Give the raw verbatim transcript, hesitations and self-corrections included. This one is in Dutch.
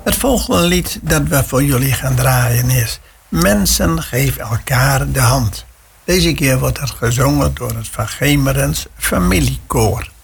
Het volgende lied dat we voor jullie gaan draaien is Mensen geven elkaar de hand. Deze keer wordt het gezongen door het Van Gemerens familiekoor.